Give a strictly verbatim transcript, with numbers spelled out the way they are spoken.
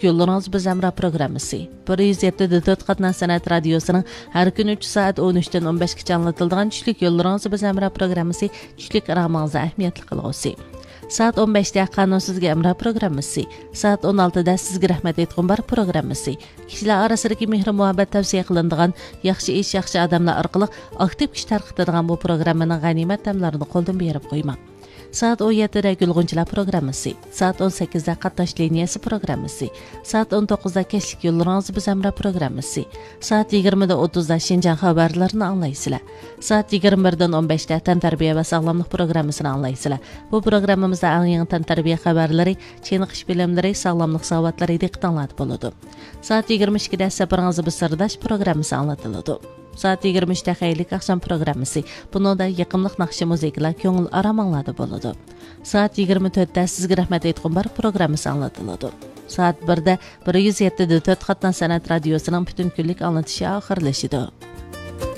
Yollarınız Biz Emrah programması. bir yüz yetti nöqta to'rt Qatnash San'at Radiosu'nun her gün üç saat on üçten on beşgacha anlatıldığı Tushlik Yollarınız Biz Emrah programması tushlik aramağınıza ehemmiyetli qilg'usi. Saat on beshda Qanunsizga Emrah programması, saat on oltida Sizga rahmat aytgan bar programması, kishilar orasidagi mehr muhabbat tavsiya qilinadigan yaxshi ish, yaxshi odamlar orqali aktiv kishi tarqatadigan bu programmaning g'animat tamlarini qo'ldan berib qo'ymoq. Saat on yettida Gulg'unchilar programması, saat on sakkizda Qatnash liniyasi programması, saat on to'qqizda Kechlik Yo'llaringiz Biz Emrah programması, saat yigirmada o'ttizda Shinjan xabarlarini anglaysizlar. Saat yigirma birdan o'n beshda Tantarbiya va sog'lomlik programmasini anglaysizlar. Bu programmamizda eng yangi tantarbiya xabarlari, chiniqish bilimlari, sog'lomlik savodlari diqqatingizda bo'ladi. Saat yigirma ikkida Safaringiz bir sirdosh programmasi anglatiladi. Saat yigirma uchda Xayrlik axşam programması. Bunda yaqimliq naqshi muzikalar ko'ngil aramanglarda bo'ladi. Saat yigirma to'rtda Sizga rahmat aytgan bar programmasi anglatiladi. Saat birda bir yüz yetti nöqta to'rt Qatnash San'at Radiosu'nun bütün kunlik anlatışı oxirlashidi.